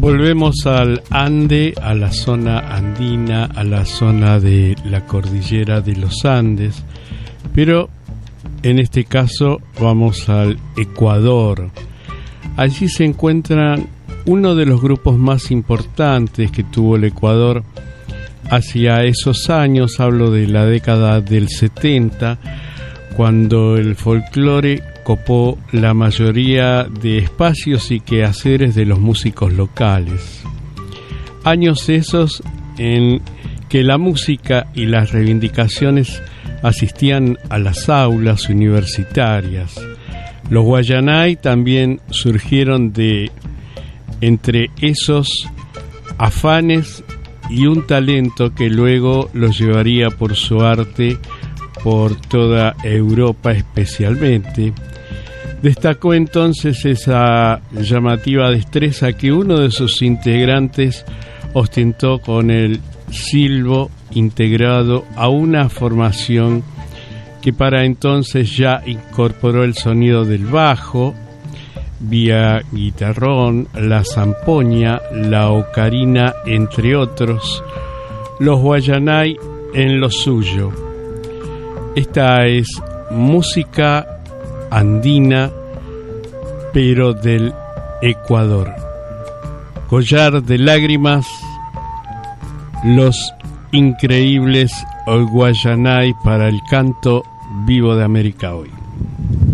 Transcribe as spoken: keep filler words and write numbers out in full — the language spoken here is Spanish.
Volvemos al Ande, a la zona andina, a la zona de la cordillera de los Andes, pero en este caso vamos al Ecuador. Allí se encuentra uno de los grupos más importantes que tuvo el Ecuador hacia esos años, hablo de la década del setenta, cuando el folclore copó la mayoría de espacios y quehaceres de los músicos locales. Años esos en que la música y las reivindicaciones asistían a las aulas universitarias. Los guayanay también surgieron de entre esos afanes y un talento que luego los llevaría por su arte por toda Europa especialmente. Destacó entonces esa llamativa destreza que uno de sus integrantes ostentó con el silbo integrado a una formación que para entonces ya incorporó el sonido del bajo, vía guitarrón, la zampoña, la ocarina, entre otros, los guayanay en lo suyo. Esta es música andina, pero del Ecuador. Collar de lágrimas, los increíbles guayanay para el canto vivo de América hoy.